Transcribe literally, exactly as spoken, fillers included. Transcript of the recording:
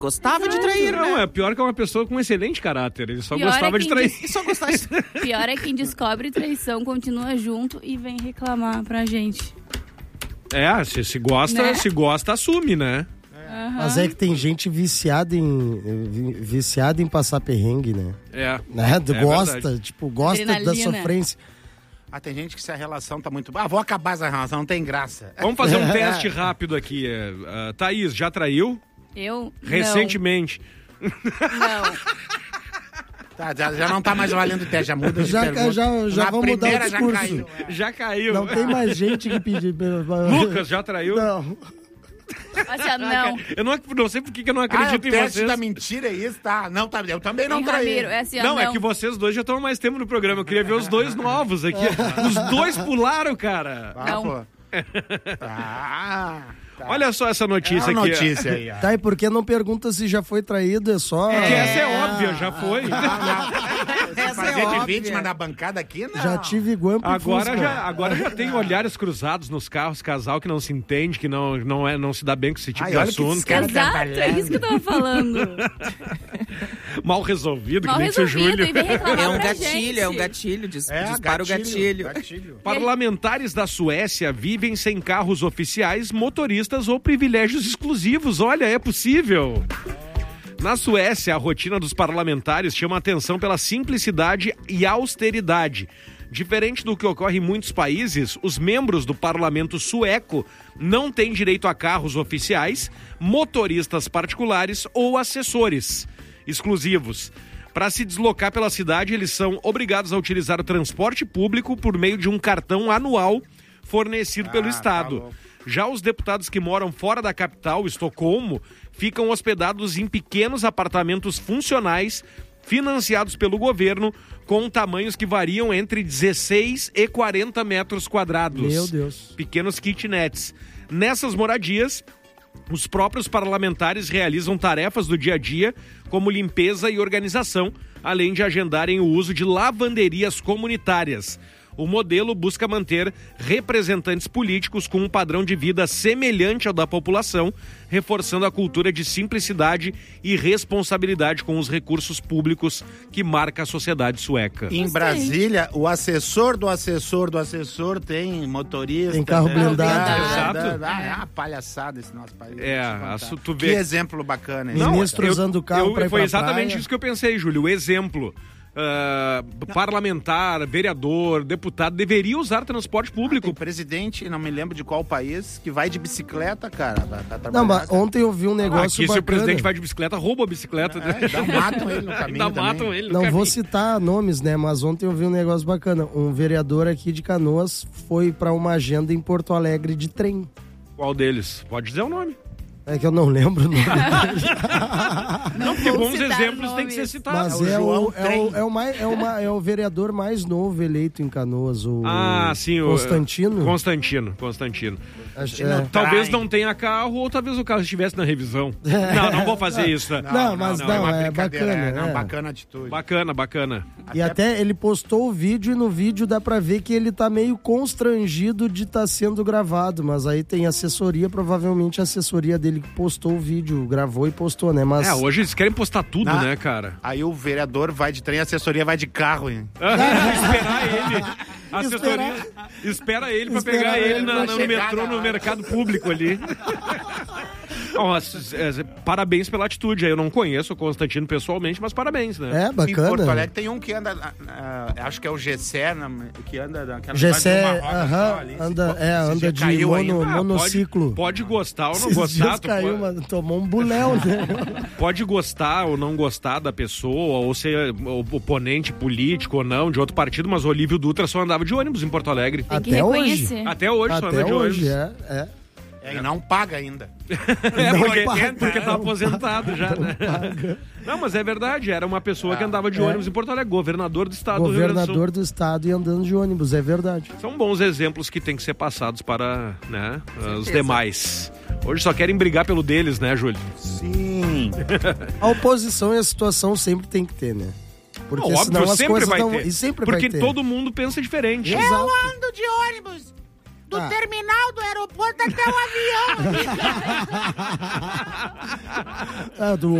Gostava Exato, de trair, Não, né? é pior que é uma pessoa com um excelente caráter. Ele só Pior gostava é de trair. Des... Só gostava de... Pior é quem descobre traição, continua junto e vem reclamar pra gente. É, se, se gosta, Né? se gosta, assume, né? Uhum. Mas é que tem gente viciada em, viciada em passar perrengue, né? É. né? É gosta, verdade. tipo, gosta da Adrenalina. sofrência. Ah, tem gente que se a relação tá muito... Ah, vou acabar essa relação, não tem graça. Vamos fazer um teste rápido aqui. Uh, Thaís, já traiu? Eu? Recentemente. Não. Tá, já, já não tá mais valendo o teste, já muda de Já, pergunta. já, já Na vamos mudar o primeira já discurso. caiu. Já caiu. Não tem mais gente que pedir. Lucas, já traiu? Não. Assim, ó, não. Eu não, não sei por que eu não Ah, é o acredito em teste vocês. da mentira, é isso? Tá. Não, tá, eu também não Hein, traí. Ramiro, é assim, ó, Não, não. é que vocês dois já estão há mais tempo no programa. Eu queria ver os dois novos aqui. Os dois pularam, cara. Ah, Não. pô. Ah, tá. Olha só essa notícia é uma aqui. notícia aí, ó. Tá, e por que não pergunta se já foi traído? É só. Porque essa é óbvia, já foi. Essa fazer é de óbvia. vítima da bancada aqui, não. Já tive guampa e Agora Fusca. já, agora já tem olhares cruzados nos carros, casal que não se entende, que não, não, é, não se dá bem com esse tipo Ai, de olha que assunto. esses caras Exato, trabalhando. é isso que eu tava falando. Mal resolvido, Mal que nem esse resolvido, Júlio. e vem reclamar É um pra gatilho, gente. é um gatilho, dis, É, dispara o gatilho. gatilho. Parlamentares da Suécia vivem sem carros oficiais, motoristas ou privilégios exclusivos. Olha, é possível. Na Suécia, a rotina dos parlamentares chama atenção pela simplicidade e austeridade. Diferente do que ocorre em muitos países, os membros do parlamento sueco não têm direito a carros oficiais, motoristas particulares ou assessores exclusivos. Para se deslocar pela cidade, eles são obrigados a utilizar o transporte público por meio de um cartão anual fornecido pelo Ah, Estado. tá louco. Já os deputados que moram fora da capital, Estocolmo, ficam hospedados em pequenos apartamentos funcionais financiados pelo governo, com tamanhos que variam entre dezesseis e quarenta metros quadrados. Meu Deus. Pequenos kitnets. Nessas moradias, os próprios parlamentares realizam tarefas do dia a dia, como limpeza e organização, além de agendarem o uso de lavanderias comunitárias. O modelo busca manter representantes políticos com um padrão de vida semelhante ao da população, reforçando a cultura de simplicidade e responsabilidade com os recursos públicos que marca a sociedade sueca. Em Gostei. Brasília, o assessor do assessor do assessor tem motorista. Tem carro né? blindado. Exato. Ah, é uma palhaçada esse nosso país. É, Vou te contar. a su- tu Que vê- exemplo bacana esse. Não, Ministro usando o carro eu, pra ir Foi pra exatamente praia. isso que eu pensei, Júlio. O exemplo. ah, parlamentar, vereador, deputado, deveria usar transporte público. Tem presidente, não me lembro de qual país, que vai de bicicleta, cara. Pra, pra Não, trabalhar, mas cara. ontem eu vi um negócio Aqui, se bacana. o presidente vai de bicicleta, rouba a bicicleta. É, ainda matam ele no caminho Ainda matam também. ele no Não caminho. vou citar nomes, né? Mas ontem eu vi um negócio bacana. Um vereador aqui de Canoas foi pra uma agenda em Porto Alegre de trem. Qual deles? Pode dizer o nome. É que eu não lembro o nome. Não, porque vou bons citar exemplos têm que ser nomes. citados. Mas É o é o, João é, Trem. o, é, o mais, é, uma, é o vereador mais novo eleito em Canoas, o Ah, sim. o- Constantino. Constantino, Constantino. Acho- é. Talvez Trai. não tenha carro ou talvez o carro estivesse na revisão. Não, não vou fazer isso. né? Não, mas não, é, uma é brincadeira, bacana, é, não, é. bacana a atitude. Bacana, bacana. E até ele postou o vídeo e no vídeo dá pra ver que ele tá meio constrangido de estar sendo gravado, mas aí tem assessoria, provavelmente a assessoria dele que postou o vídeo, gravou e postou, né? Mas É, hoje eles querem postar tudo, Na- né, cara? Aí o vereador vai de trem, a assessoria vai de carro, hein? Esperar ele. A assessoria espera ele pra Esperar pegar ele ele na- pra no chegar metrô, na no hora. mercado público ali. Não, mas, é, parabéns pela atitude. Eu não conheço o Constantino pessoalmente, mas parabéns, né? é Em Porto bacana. Alegre tem um que anda, ah, ah, acho que é o Gessé, na- que anda naquela Gessé, cidade de uma roda aham, só ali. anda, Esse- é, esse anda dia de caiu mono, ainda. Ah, monociclo. Pode, pode gostar ou não Esses gostar. dias tu caiu, pode, mas tomou um buléu, né? pode gostar ou não gostar da pessoa, ou ser oponente político ou não, de outro partido, mas o Olívio Dutra só andava de ônibus em Porto Alegre. Tem que Até reconhecer. hoje. Até hoje só anda Até de hoje, ônibus. é, é. É, e não paga ainda. É, Não porque, paga, porque tá não aposentado já, né? Não, mas é verdade, era uma pessoa que andava de é. ônibus em Porto Alegre, governador do estado do Rio Grande do Sul. Governador do estado e andando de ônibus, é verdade. São bons exemplos que têm que ser passados para, né, os demais. Hoje só querem brigar pelo deles, né, Júlio? Sim. A oposição e a situação sempre tem que ter, né? Porque Não, senão óbvio, as sempre coisas vai não... ter. E sempre Porque vai ter. todo mundo pensa diferente. Exato. ando de ônibus. do Ah. terminal do aeroporto até o avião. Ah, do